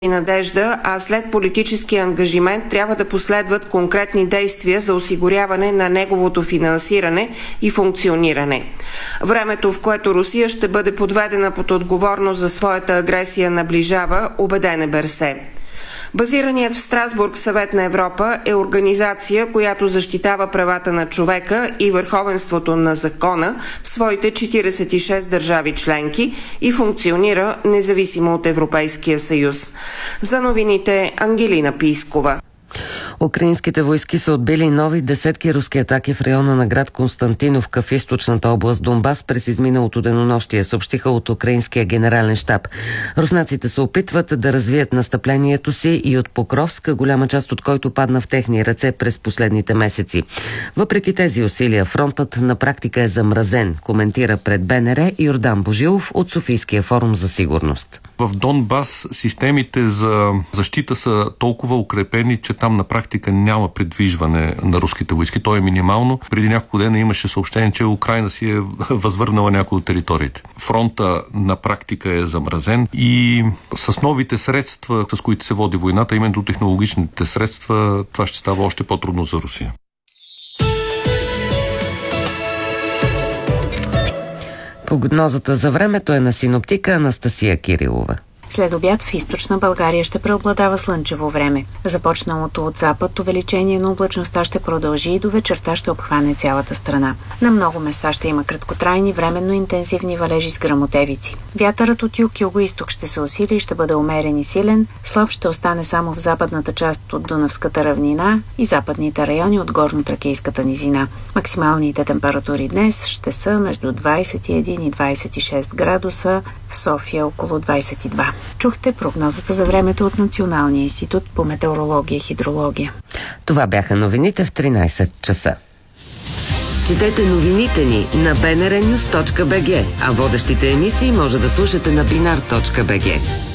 и надежда, а след политически ангажимент трябва да последват конкретни действия за осигуряване на неговото финансиране и функциониране. Времето, в което Русия ще бъде подведена под отговорност за своята агресия, наближава, убеден е Берсе. Базираният в Страсбург Съвет на Европа е организация, която защитава правата на човека и върховенството на закона в своите 46 държави членки и функционира независимо от Европейския съюз. За новините Ангелина Пийскова. Украинските войски са отбили нови десетки руски атаки в района на град Константиновка в източната област Донбас през изминалото денонощие, съобщиха от украинския генерален щаб. руснаците се опитват да развият настъплението си и от Покровска, голяма част от който падна в техни ръце през последните месеци. Въпреки тези усилия, фронтът на практика е замразен, коментира пред БНР Йордан Божилов от Софийския форум за сигурност. В Донбас системите за защита са толкова укрепени, че там на практика няма придвижване на руските войски. То е минимално. Преди няколко дена имаше съобщение, че Украйна си е възвърнала някои от териториите. Фронта на практика е замразен и с новите средства, с които се води войната, именно технологичните средства, това ще става още по-трудно за Русия. Прогнозата за времето е на синоптика Анастасия Кирилова. След обяд в източна България ще преобладава слънчево време. Започналото от запад увеличение на облачността ще продължи и до вечерта ще обхване цялата страна. На много места ще има краткотрайни, временно интензивни валежи с гръмотевици. Вятърът от юг-югоизток ще се усили и ще бъде умерен и силен. Слаб ще остане само в западната част от Дунавската равнина и западните райони от Горнотракийската низина. Максималните температури днес ще са между 21 и 26 градуса, в София около 22. Чухте прогнозата за времето от Националния институт по метеорология и хидрология. Това бяха новините в 13 часа. Четете новините ни на bnrnews.bg, а водещите емисии може да слушате на binar.bg.